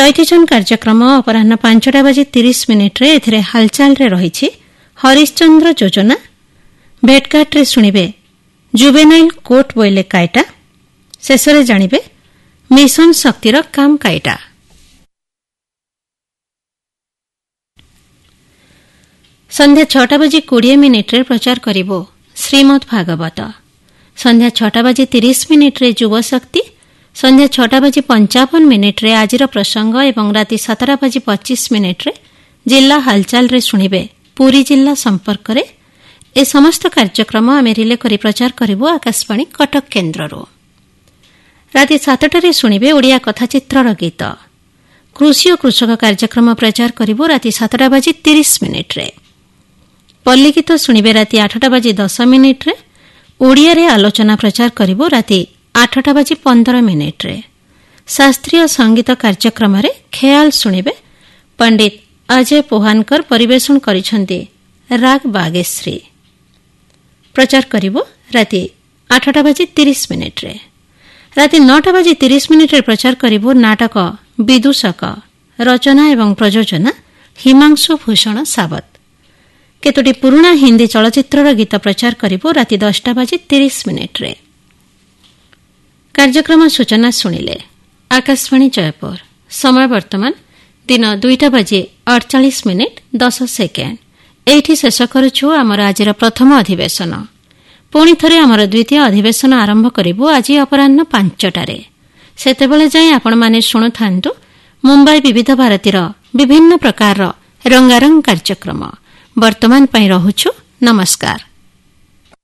चैतीचंद कार्यक्रम अपराह 5:30 एथिरे हालचाल रे रही हरिश्चंद्र योजना भेटघाट रे सुनिबे जुवेनाइल कोर्ट बोइले कायटा शेष रे जानिबे मिशन शक्तिर काम कायटा। संध्या 6:20 प्रचार करिबो श्रीमद् भागवत। संध्या 6:30 युव शक्ति, संध्या 6:55 आजिर प्रसंग एवं राति 7:25 जिला हालचाल रे सुनिबे पुरी जिला संपर्क रे। ए समस्त कार्यक्रम आमे रिले करी प्रचार करिबो आकाशवाणी कटक केन्द्ररो। राति 7टारे सुनिबे ओडिया कथाचित्रर गीत। कृषि और कृषक कार्यक्रम प्रचार करिबो राति 7:30 पल्ली गीत सुनिबे राति 8:10 ओडिया रे आलोचना प्रचार करिबो राति 8:15 शास्त्रीय संगीत कार्यक्रम रे ख्याल सुनिबे पंडित अजय पोहानकर परिवेषण करिसंती राग बागेश्री। प्रचार करिबो राति 8:30 राति 9:30 प्रचार करिबो नाटक विदूषक रचना एवं प्रयोजना हिमांशु भूषण सावत। केतोटी पुराना हिंदी चलचित्रर गीत प्रचार करिबो राति 10:30 कार्यक्रम सूचना सुनिले आकाशवाणी जयपुर। समय वर्तमान दिन 2:48 एठी शेष करुछु आमर आजिर प्रथम अधिवेशन। पुणी थरे आमर द्वितीय अधिवेशन आरंभ करिबो आज अपराह्न 5टारे। सेतेबेले जाय आपण माने शुणुथांतु मुंबई विविध भारतीर विभिन्न प्रकार रंगारंग कार्यक्रम। वर्तमान पई रहुछु नमस्कार।